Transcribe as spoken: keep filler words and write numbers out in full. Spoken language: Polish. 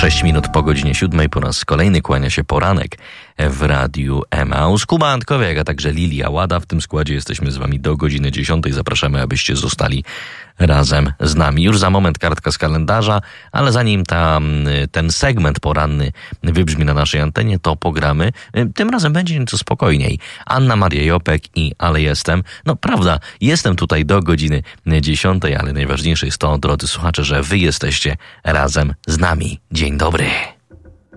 Sześć minut po godzinie siódmej po raz kolejny kłania się poranek w Radiu Emaus. Kuba Antkowiak, a także Lilia Łada. W tym składzie jesteśmy z wami do godziny dziesiątej. Zapraszamy, abyście zostali razem z nami. Już za moment kartka z kalendarza, ale zanim ta, ten segment poranny wybrzmi na naszej antenie, to pogramy. Tym razem będzie nieco spokojniej. Anna Maria Jopek i Ale Jestem. No prawda, jestem tutaj do godziny dziesiątej, ale najważniejsze jest to, drodzy słuchacze, że wy jesteście razem z nami. Dzień dobry.